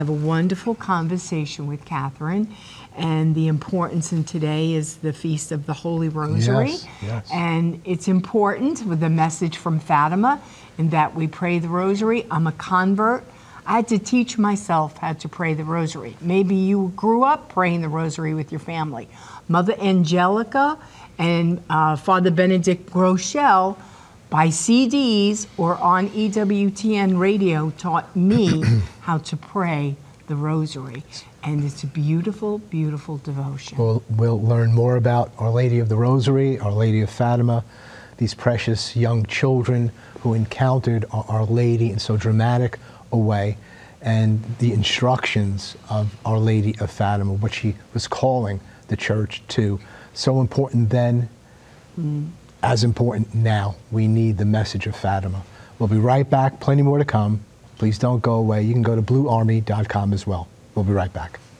Have a wonderful conversation with Catherine, and the importance in today is the Feast of the Holy Rosary. Yes, yes. And it's important with the message from Fatima in that we pray the Rosary. I'm a convert. I had to teach myself how to pray the Rosary. Maybe you grew up praying the Rosary with your family. Mother Angelica and Father Benedict Groeschel, by CDs or on EWTN radio, taught me how to pray the Rosary. And it's a beautiful, beautiful devotion. We'll learn more about Our Lady of the Rosary, Our Lady of Fatima, these precious young children who encountered Our Lady in so dramatic a way, and the instructions of Our Lady of Fatima, what she was calling the church to. So important then, as important now. We need the message of Fatima. We'll be right back. Plenty more to come. Please don't go away. You can go to bluearmy.com as well. We'll be right back.